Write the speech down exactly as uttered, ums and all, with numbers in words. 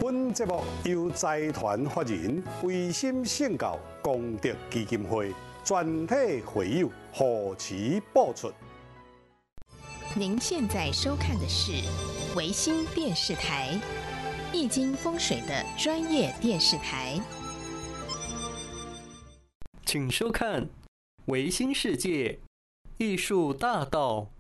本节目由财团法人维心圣教功德基金会全体会友护持播出。 您现在收看的是维新电视台，易经风水的专业电视台。 请收看维新世界艺术大道。